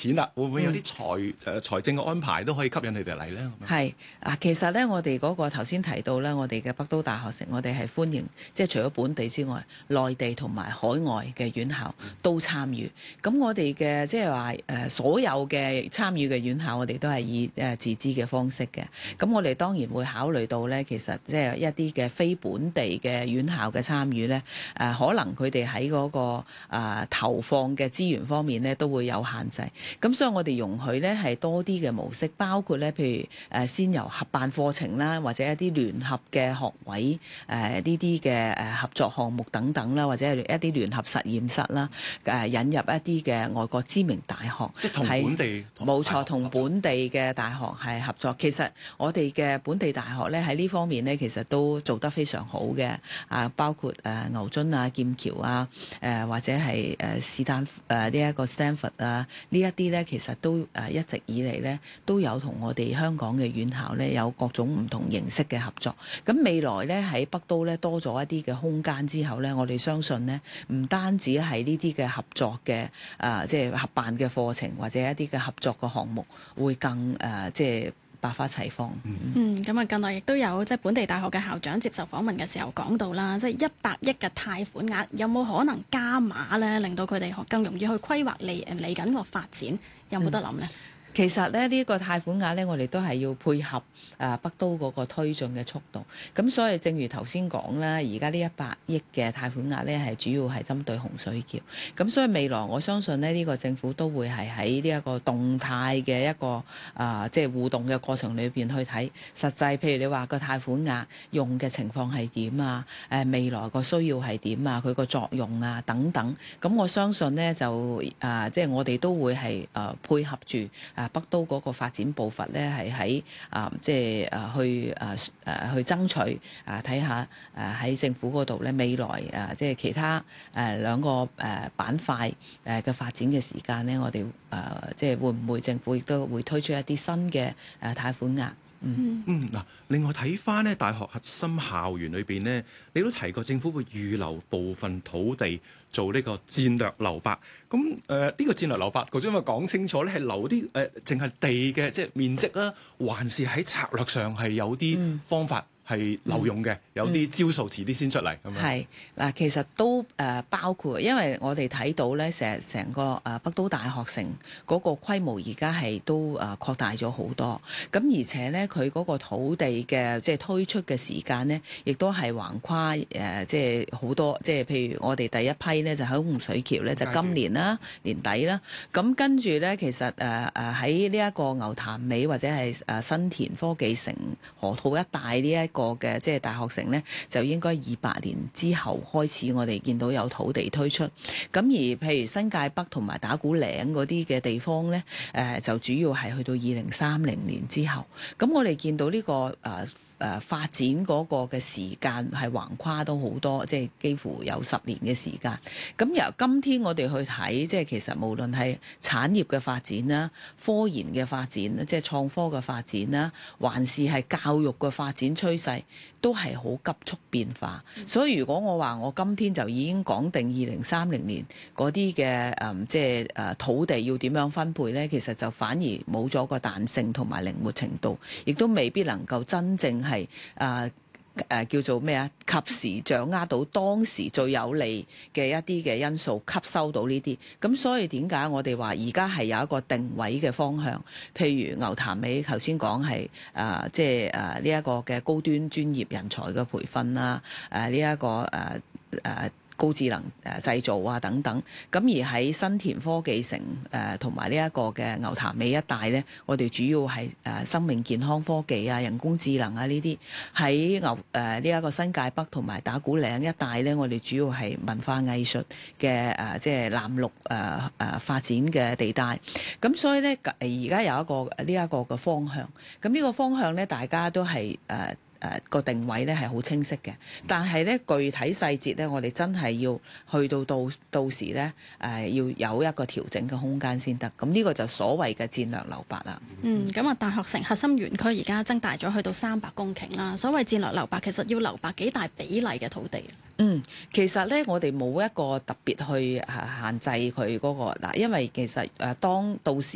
錢啦，會唔會有啲財政嘅安排都可以吸引佢哋嚟呢？ 係其實咧，我哋嗰個頭先提到咧，我哋嘅北都大學城，我哋係歡迎即係除咗本地之外，內地同埋海外嘅院校都參與。咁我哋嘅即係話所有嘅參與嘅院校，我哋都係以自資嘅方式嘅。咁我哋當然會考慮到咧，其實即係一啲嘅非本地嘅院校嘅參與咧，可能佢哋喺嗰個投放嘅資源方面咧都會有限制。咁所以我哋容許咧係多啲嘅模式，包括咧譬如先由合辦課程啦，或者一啲聯合嘅學位呢啲嘅合作項目等等啦，或者係一啲聯合實驗室啦，引入一啲嘅外國知名大學， 即係同本地冇錯，同本地嘅大學係合作。其實我哋嘅本地大學咧喺呢方面咧，其實都做得非常好嘅。包括牛津啊、劍橋啊，或者係是但呢一個 Stanford 啊，呢一啲咧其實都一直以嚟咧都有同我哋香港嘅院校咧有各種唔同形式嘅合作。咁未來咧喺北都咧多咗一啲嘅空間之後咧，我哋相信呢唔單止係呢啲嘅合作嘅即係合辦嘅課程或者一啲嘅合作嘅項目會更即係百花齊放。 咁啊，近來亦都有即係本地大學嘅校長接受訪問嘅時候講到啦，即係100億嘅貸款額有冇可能加碼咧，令到佢哋更容易去規劃嚟緊個發展，有冇得諗呢？ 其實咧呢個貸款額咧，我哋都係要配合北都嗰個推進嘅速度。咁所以正如頭先講啦，而家呢100億嘅貸款額咧係主要係針對洪水橋。咁所以未來我相信咧呢個政府都會係喺呢一個動態嘅一個即係互動嘅過程裏邊去睇實際。譬如你話個貸款額用嘅情況係點啊？未來個需要係點啊？佢個作用啊等等。咁我相信呢，就即係我哋都會係配合住北都嗰個發展步伐咧，係喺即係去爭取睇下喺政府嗰度咧，未來即係其他兩個板塊嘅發展嘅時間咧，我哋即係會唔會政府亦都會推出一啲新嘅貸款額？ 嗱，另外睇翻呢大學核心校園裏邊呢，你都提過政府會預留部分土地做呢個戰略留白。咁呢個戰略留白，局長咪講清楚咧，係留啲淨係地嘅即係面積啦，還是喺策略上係有啲方法係留用嘅，有啲招數遲啲先出嚟咁樣。係嗱，其實都包括，因為我哋睇到咧，成個北都大學城嗰個規模而家係都擴大咗好多。咁而且咧，佢嗰個土地嘅即係推出嘅時間呢，亦都係橫跨即係好多，即係譬如我哋第一批咧就喺洪水橋咧，就今年啦年底啦。咁跟住咧，其實喺呢一個牛潭尾或者係新田科技城河套一帶呢一個嘅即係大學城呢，就應該200年之後開始，我哋見到有土地推出。咁而譬如新界北同埋打鼓嶺嗰啲嘅地方呢，就主要係去到2030年之後。咁我哋見到呢個發展嗰個嘅時間係橫跨都好多，即係幾乎有10年嘅時間。咁由今天我哋去睇，即係其實無論係產業嘅發展啦、科研嘅發展啦、即係創科嘅發展啦，還是係教育嘅發展趨勢，都係好急速變化。所以如果我話我今天就已經講定2030年嗰啲嘅即係土地要點樣分配呢，其實就反而冇咗個彈性同埋靈活程度，亦都未必能夠真正係叫做咩啊？及時掌握到當時最有利嘅一啲嘅因素，吸收到呢啲。咁所以點解我哋話而家係有一個定位嘅方向？譬如牛潭尾頭先講係即係呢一個嘅高端專業人才嘅培訓啦，呢一個高智能製造啊等等。咁而喺新田科技城同埋呢一個嘅牛潭尾一帶呢，我哋主要係生命健康科技啊、人工智能啊呢啲。喺呢一個新界北同埋打鼓嶺一帶呢，我哋主要係文化藝術嘅即係藍綠發展嘅地帶。咁所以呢，而家有一個呢一個嘅方向。咁呢個方向呢，大家都係個定位咧係好清晰嘅，但係咧具體細節咧，我哋真係要去到時咧要有一個調整嘅空間先得。咁呢個就所謂嘅戰略留白啦。 咁大學城核心園區而家增大咗去到300公頃啦。所謂戰略留白，其實要留白幾大比例嘅土地？ 其實咧我哋冇一個特別去限制佢嗰個嗱，因為其實當到時